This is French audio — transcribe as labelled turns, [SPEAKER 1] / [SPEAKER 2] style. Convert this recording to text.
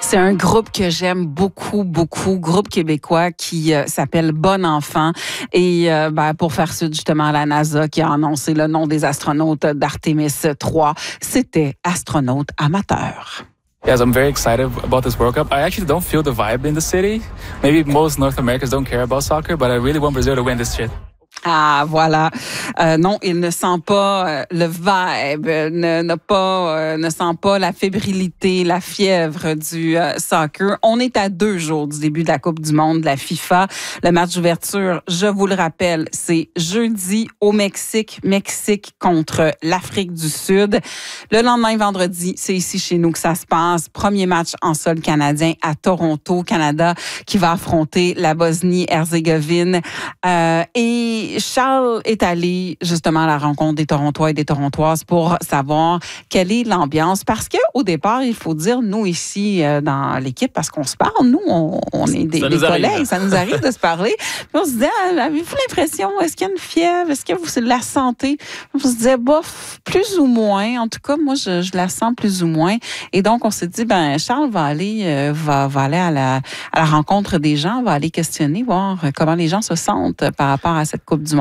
[SPEAKER 1] C'est un groupe que j'aime beaucoup, groupe québécois qui s'appelle Bon Enfant. Et pour faire suite justement à la NASA qui a annoncé le nom des astronautes d'Artemis 3, c'était astronaute amateur.
[SPEAKER 2] Yes, I'm very excited about this World Cup. I actually don't feel the vibe in the city. Maybe most North Americans don't care about soccer, but I really want Brazil to win this shit.
[SPEAKER 1] Ah, voilà. Non, il ne sent pas le vibe, ne sent pas la fébrilité, la fièvre du soccer. On est à 2 jours du début de la Coupe du monde de la FIFA. Le match d'ouverture, je vous le rappelle, c'est jeudi au Mexique. Mexique contre l'Afrique du Sud. Le lendemain, vendredi, c'est ici chez nous que ça se passe. Premier match en sol canadien à Toronto, Canada, qui va affronter la Bosnie-Herzégovine. Et Charles est allé justement à la rencontre des Torontois et des Torontoises pour savoir quelle est l'ambiance. Parce qu'au départ, il faut dire, nous ici dans l'équipe, parce qu'on se parle, nous, on est des collègues, ça nous arrive de se parler. Puis on se disait, avez-vous l'impression, est-ce qu'il y a une fièvre, est-ce que vous la sentez? On se disait, bof, plus ou moins. En tout cas, moi, je la sens plus ou moins. Et donc, on s'est dit, Charles va aller à la rencontre des gens, va aller questionner, voir comment les gens se sentent par rapport à cette Coupe du monde.